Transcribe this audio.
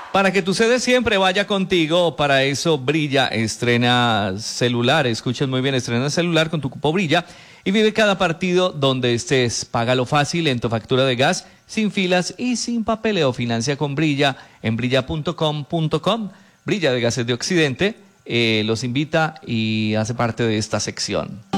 Para que tu sede siempre vaya contigo, para eso Brilla estrena celular. Escuchen muy bien, estrena celular con tu cupo Brilla y vive cada partido donde estés. Págalo fácil en tu factura de gas, sin filas y sin papeleo. Financia con Brilla en brilla.com.com. Brilla de Gases de Occidente los invita y hace parte de esta sección.